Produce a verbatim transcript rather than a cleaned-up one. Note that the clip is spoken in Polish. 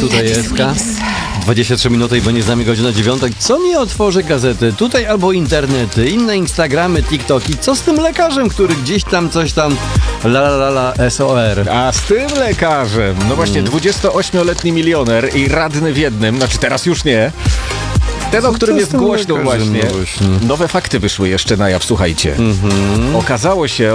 tutaj jest dwadzieścia trzy minuty, bo nie znamy godzina dziewiąta. Co nie otworzy gazety? Tutaj albo internety, inne Instagramy, TikToki. Co z tym lekarzem, który gdzieś tam coś tam la la la la S O R? A z tym lekarzem, no właśnie, dwudziestoośmioletni milioner i radny w jednym, znaczy teraz już nie. Ten, o którym jest głośno właśnie. Nowe fakty wyszły jeszcze na jaw, słuchajcie. Mhm. Okazało się,